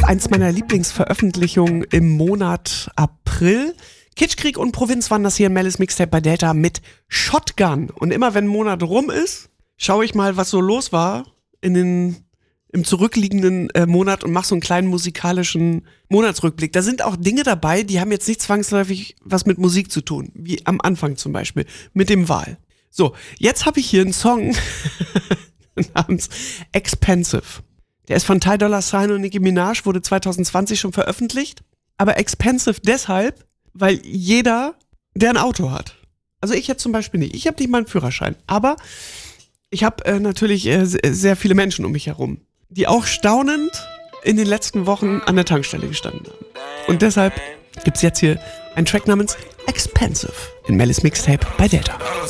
Eins meiner Lieblingsveröffentlichungen im Monat April. Kitschkrieg und Provinz waren das hier in Mellis Mixtape bei Delta mit Shotgun. Und immer wenn ein Monat rum ist, schaue ich mal, was so los war im zurückliegenden Monat und mache so einen kleinen musikalischen Monatsrückblick. Da sind auch Dinge dabei, die haben jetzt nicht zwangsläufig was mit Musik zu tun. Wie am Anfang zum Beispiel, mit dem Wahl. So, jetzt habe ich hier einen Song namens Expensive. Der ist von Ty Dolla $ign und Nicki Minaj, wurde 2020 schon veröffentlicht. Aber expensive deshalb, weil jeder, der ein Auto hat. Also ich jetzt zum Beispiel nicht. Ich habe nicht mal einen Führerschein. Aber ich habe natürlich sehr viele Menschen um mich herum, die auch staunend in den letzten Wochen an der Tankstelle gestanden haben. Und deshalb gibt's jetzt hier einen Track namens Expensive in Mellis Mixtape bei Delta.